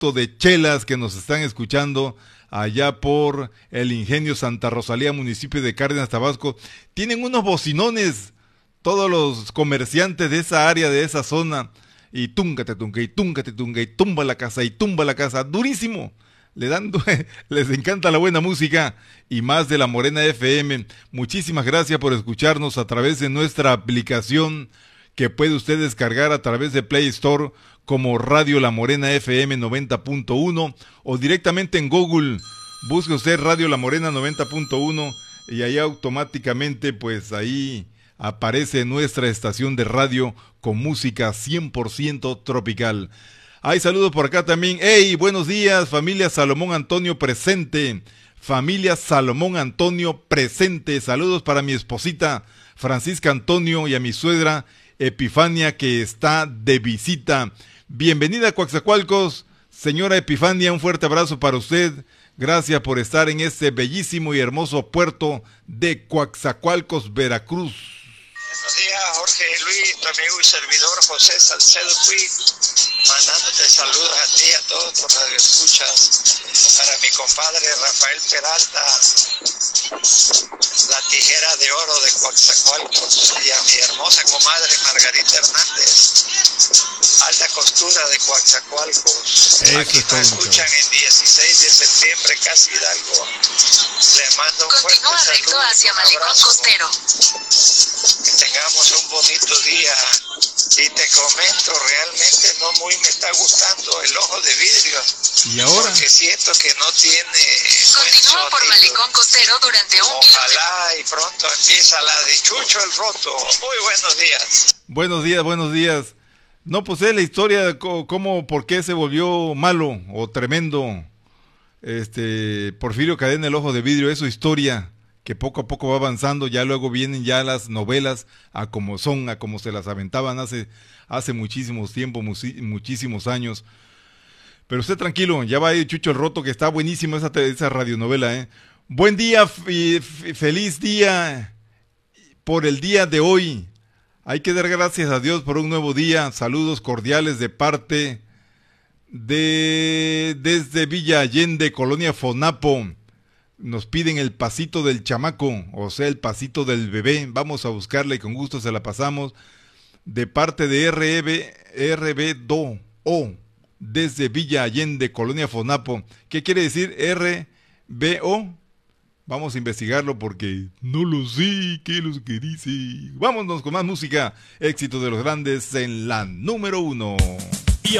de chelas que nos están escuchando allá por el Ingenio Santa Rosalía, municipio de Cárdenas, Tabasco. Tienen unos bocinones todos los comerciantes de esa área, de esa zona, y túngate, tunga, y túngate, tunga, y tumba la casa, durísimo. Les encanta la buena música y más de La Morena FM. Muchísimas gracias por escucharnos a través de nuestra aplicación que puede usted descargar a través de Play Store como Radio La Morena FM 90.1 o directamente en Google. Busque usted Radio La Morena 90.1 y ahí automáticamente pues ahí aparece nuestra estación de radio con música 100% tropical. Hay saludos por acá también. ¡Hey! Buenos días, familia Salomón Antonio presente. Familia Salomón Antonio presente. Saludos para mi esposita Francisca Antonio y a mi suegra Epifania que está de visita. Bienvenida a Coatzacoalcos, señora Epifania, un fuerte abrazo para usted. Gracias por estar en este bellísimo y hermoso puerto de Coatzacoalcos, Veracruz. Buenos días, Jorge Luis, tu amigo y servidor José Salcedo Puig, mandándote saludos a ti y a todos por las escuchas. Para mi compadre Rafael Peralta, la tijera de oro de Coatzacoalcos, y a mi hermosa comadre Margarita Hernández, alta costura de Coatzacoalcos. Aquí nos escuchan en 16 de septiembre, Casa Hidalgo. Le mando un fuerte saludo. Continúa recto hacia Malecón Costero. Que tengamos un bonito día. Y te comento, realmente no muy me está gustando el ojo de vidrio. ¿Y ahora? Porque siento que no tiene. Continúa por Malecón Costero durante un Ojalá y pronto empieza la de Chucho el Roto. Muy buenos días. Buenos días. No, pues es la historia de por qué se volvió malo o tremendo Porfirio Cadena, el ojo de vidrio. Es su historia que poco a poco va avanzando. Ya luego vienen ya las novelas a como son, a como se las aventaban hace muchísimos tiempos, muchísimos años. Pero usted tranquilo, ya va a ir Chucho el Roto, que está buenísima esa radionovela, Buen día y feliz día por el día de hoy. Hay que dar gracias a Dios por un nuevo día. Saludos cordiales de parte desde Villa Allende, Colonia Fonapo. Nos piden el pasito del chamaco, o sea, el pasito del bebé. Vamos a buscarle y con gusto se la pasamos. De parte de RBO, desde Villa Allende, Colonia Fonapo. ¿Qué quiere decir RBO? Vamos a investigarlo porque no lo sé, qué es lo que dice. Vámonos con más música. Éxito de los grandes en la número 1.